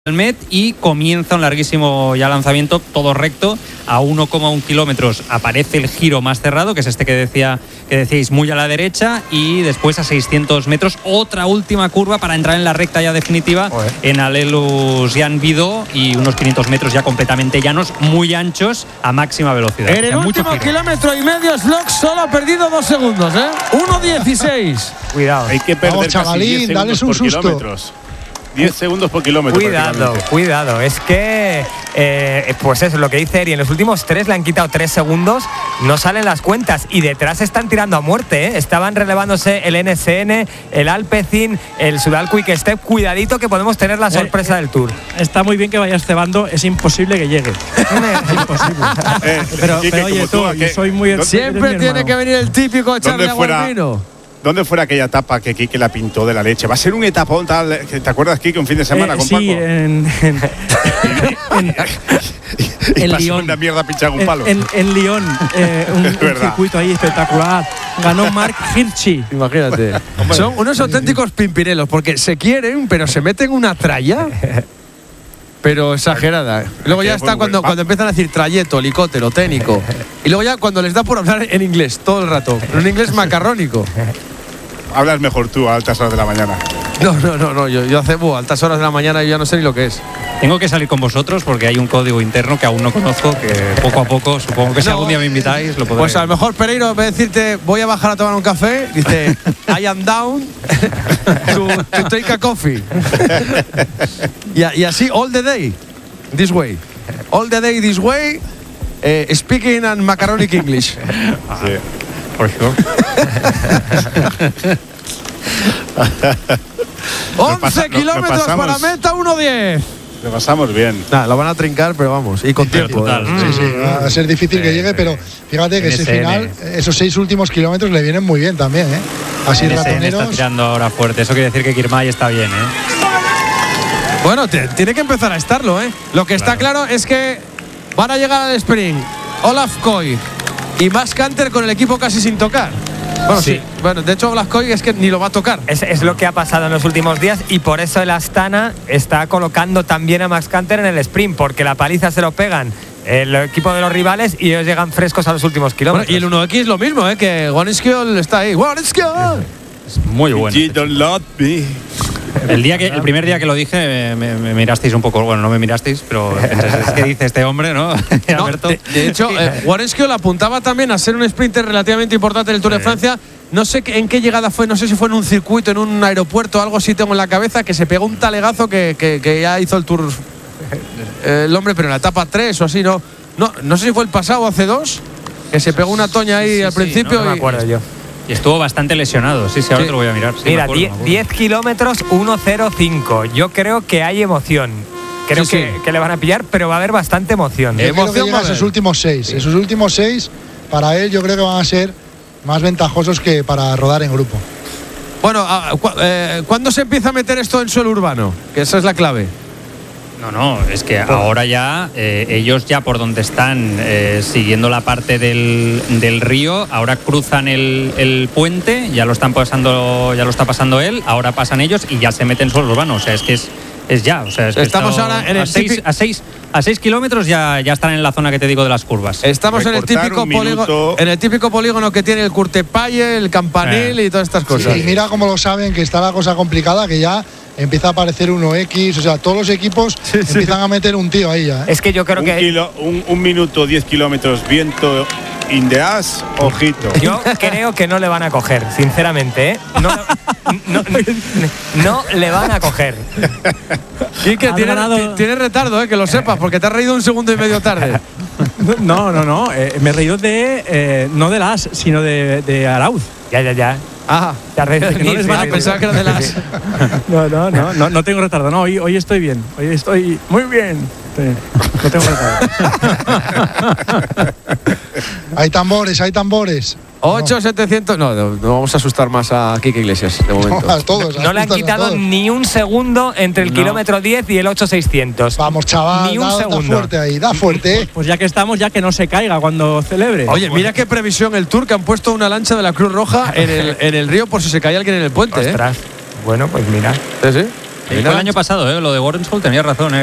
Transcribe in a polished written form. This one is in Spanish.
Met y comienza un larguísimo ya lanzamiento, todo recto, a 1,1 kilómetros aparece el giro más cerrado, que es este que decíais, muy a la derecha, y después a 600 metros otra última curva para entrar en la recta ya definitiva en Alelus Jan Vidó, y unos 500 metros ya completamente llanos, muy anchos, a máxima velocidad. En el último kilómetro y medio, Slock solo ha perdido 2 segundos, 1.16. Cuidado. Hay que perder chavalín, casi 10 dales un segundos por susto. kilómetros. 10 segundos por kilómetro. Cuidado. Es que, pues eso, lo que dice Eri, en los últimos 3 le han quitado 3 segundos, no salen las cuentas y detrás están tirando a muerte, ¿eh? Estaban relevándose el NSN, el Alpecin, el Sudal Quick Step. Cuidadito que podemos tener la sorpresa del Tour. Está muy bien que vayas cebando, es imposible que llegue. Es imposible. pero oye, yo soy muy... Siempre tiene que venir el típico echarle agua al vino. ¿Dónde fuera aquella etapa que Quique la pintó de la leche? Va a ser un etapón tal. ¿Te acuerdas, Quique, un fin de semana con Paco? Sí, en Lyon. Una mierda pinchada un palo. En Lyon, un circuito ahí espectacular. Ganó Mark Hirschi. Imagínate. Son unos auténticos pimpinelos porque se quieren, pero se meten una tralla. Pero exagerada. Luego ya está cuando empiezan a decir trayecto, helicóptero, técnico. Y luego ya cuando les da por hablar en inglés todo el rato. En inglés macarrónico. Hablas mejor tú a altas horas de la mañana. No. Yo hace altas horas de la mañana y ya no sé ni lo que es. Tengo que salir con vosotros porque hay un código interno que aún no conozco, que poco a poco, supongo que si algún día me invitáis, lo podré. Pues a lo mejor Pereiro, en vez de decirte voy a bajar a tomar un café, dice I am down to take a coffee. y así all the day, this way. All the day this way, speaking and macaronic English. Sí. For sure. 11 kilómetros para meta, 1:10. Lo pasamos bien. Lo van a trincar, pero vamos, y con tiempo. Total, Sí, va a ser difícil que llegue, pero fíjate que ese final, esos 6 últimos kilómetros le vienen muy bien también, ¿eh? Así ratoneros. Está tirando ahora fuerte, eso quiere decir que Girmay está bien, Bueno, tiene que empezar a estarlo, Lo que está claro es que van a llegar al sprint Olaf Koy y Max Canter con el equipo casi sin tocar. Bueno, sí. Bueno, de hecho, Olaf Koy es que ni lo va a tocar. Es lo que ha pasado en los últimos días y por eso el Astana está colocando también a Max Canter en el sprint, porque la paliza se lo pegan el equipo de los rivales y ellos llegan frescos a los últimos kilómetros. Bueno, y el 1X lo mismo, que Wanenskiol está ahí. ¡Wanenskiol! Es muy bueno. You don't love me. El primer día que lo dije me mirasteis un poco, bueno, no me mirasteis, pero es que dice este hombre, ¿no? De hecho, Wanenskiol apuntaba también a ser un sprinter relativamente importante en el Tour de Francia. No sé en qué llegada fue, no sé si fue en un circuito, en un aeropuerto, algo así tengo en la cabeza, que se pegó un talegazo que ya hizo el Tour el hombre, pero en la etapa 3 o así, no sé si fue el pasado, hace 2, que se pegó una toña ahí al principio. No me acuerdo yo. Y estuvo bastante lesionado, ahora te lo voy a mirar. Sí, mira, 10 kilómetros, 1:05. Yo creo que hay emoción. Creo que le van a pillar, pero va a haber bastante emoción. Yo creo que llega a esos últimos 6. Esos últimos 6, para él, yo creo que van a ser más ventajosos que para rodar en grupo. Bueno, ¿cuándo se empieza a meter esto en suelo urbano? Que esa es la clave. No, es que ahora ya ellos ya por donde están siguiendo la parte del río, ahora cruzan el puente, ya lo está pasando él, ahora pasan ellos y ya se meten en suelo urbano, o sea, es que es ya, o sea, es que estamos ahora en el a 6 kilómetros ya están en la zona que te digo de las curvas. Estamos en el típico polígono que tiene el Curtepalle, el Campanil y todas estas cosas. Sí, y mira cómo lo saben, que está la cosa complicada, que ya empieza a aparecer 1X, o sea, todos los equipos empiezan a meter un tío ahí ya. Es que yo creo un minuto, 10 kilómetros, viento in the ass, ojito. Yo creo que no le van a coger, sinceramente, no le van a coger. Quique, tiene retardo, que lo sepas, porque te has reído un segundo y medio tarde. No. Me he reído no de las, sino de Arauz. Ya. Ajá. Te has reído de no les van a pensar que era de las. No tengo retardo. No, hoy estoy bien. Hoy estoy muy bien. No tengo retardo. Hay tambores. 8.700. No vamos a asustar más a Quique Iglesias de momento. No, a todos, no le han quitado ni un segundo entre el kilómetro 10 y el 8.600. Vamos, chaval, ni un segundo. Da fuerte ahí, da fuerte. Pues ya que estamos, ya que no se caiga cuando celebre. Oye, mira qué previsión el Tour, que han puesto una lancha de la Cruz Roja en el río por si se cae alguien en el puente. Ostras. Bueno, pues mira. Sí. Fue el año pasado, lo de Warren School tenía razón.